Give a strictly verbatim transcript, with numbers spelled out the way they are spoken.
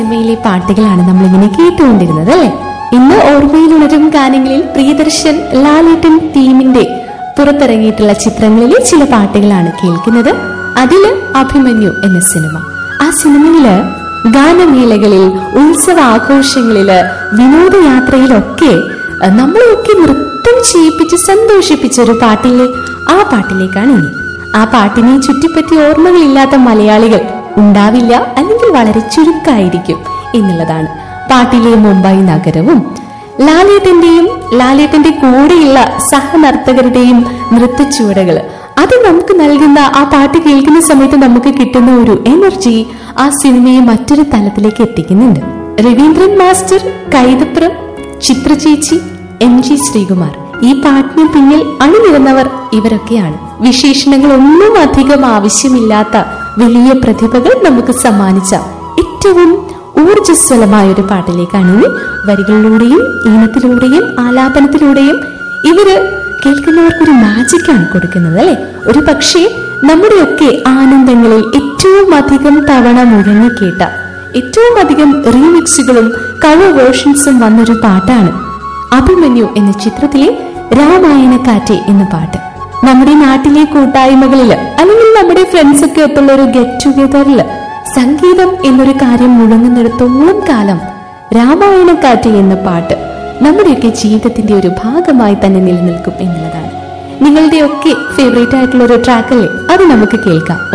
സിനിമയിലെ പാട്ടുകളാണ് നമ്മൾ ഇങ്ങനെ കേട്ടുകൊണ്ടിരുന്നത് അല്ലെ. ഇന്ന് ഓർമ്മയിൽ ഉണരും ഗാനങ്ങളിൽ പ്രിയദർശൻ ലാലേട്ടൻ ടീമിന്റെ പുറത്തിറങ്ങിയിട്ടുള്ള ചിത്രങ്ങളിലെ ചില പാട്ടുകളാണ് കേൾക്കുന്നത്. അതില് അഭിമന്യു എന്ന സിനിമ. ആ സിനിമയില് ഗാനമേളകളിൽ, ഉത്സവ ആഘോഷങ്ങളില്, വിനോദയാത്രയിലൊക്കെ നമ്മളെയൊക്കെ നൃത്തം ചെയ്യിപ്പിച്ച് സന്തോഷിപ്പിച്ച ഒരു പാട്ടിലെ ആ പാട്ടിലേക്കാണ് ഇനി. ആ പാട്ടിനെ ചുറ്റിപ്പറ്റി ഓർമ്മകളില്ലാത്ത മലയാളികൾ ഉണ്ടാവില്ല, അല്ലെങ്കിൽ വളരെ ചുരുക്കായിരിക്കും എന്നുള്ളതാണ്. പാട്ടിലെ മുംബൈ നഗരവും ലാലേട്ടന്റെയും ലാലേട്ടന്റെ കൂടെയുള്ള സഹനർത്തകരുടെയും നൃത്തച്ചുവടുകള്, അത് നമുക്ക് നൽകുന്ന, ആ പാട്ട് കേൾക്കുന്ന സമയത്ത് നമുക്ക് കിട്ടുന്ന ഒരു എനർജി ആ സിനിമയെ മറ്റൊരു തലത്തിലേക്ക് എത്തിക്കുന്നുണ്ട്. Raveendran master, Kaithapram, ചിത്രചേച്ചി, M G Sreekumar, ഈ പാട്ടിന് പിന്നിൽ അണിനിരുന്നവർ ഇവരൊക്കെയാണ്. വിശേഷണങ്ങളൊന്നും അധികം ആവശ്യമില്ലാത്ത വലിയ പ്രതിഭകൾ നമുക്ക് സമ്മാനിച്ച ഏറ്റവും ഊർജ്ജസ്വലമായ ഒരു പാട്ടിലേക്കാണ് ഇനി. വരികളിലൂടെയും ഈണത്തിലൂടെയും ആലാപനത്തിലൂടെയും ഇവര് കേൾക്കുന്നവർക്കൊരു മാജിക്കാണ് കൊടുക്കുന്നത് അല്ലെ. ഒരു പക്ഷേ നമ്മുടെയൊക്കെ ആനന്ദങ്ങളിൽ ഏറ്റവും അധികം തവണ മുഴങ്ങിക്കേട്ട, ഏറ്റവും അധികം റീമിക്സുകളും കവർ വേർഷൻസും വന്നൊരു പാട്ടാണ് അഭിമന്യു എന്ന ചിത്രത്തിലെ രാമായണക്കാറ്റെ എന്ന പാട്ട്. നമ്മുടെ നാട്ടിലെ കൂട്ടായ്മകളില്, അല്ലെങ്കിൽ നമ്മുടെ ഫ്രണ്ട്സ് ഒക്കെ ഒത്തുള്ള ഒരു ഗെറ്റ് ടുഗെദറില് സംഗീതം എന്നൊരു കാര്യം മുഴങ്ങുന്നിടത്തോളം കാലം രാമായണക്കാറ്റെ എന്ന പാട്ട് നമ്മുടെയൊക്കെ ജീവിതത്തിന്റെ ഒരു ഭാഗമായി തന്നെ നിലനിൽക്കും എന്നുള്ളതാണ്. നിങ്ങളുടെയൊക്കെ ഫേവറേറ്റ് ആയിട്ടുള്ള ഒരു ട്രാക്കല്ലേ, അത് നമുക്ക് കേൾക്കാം.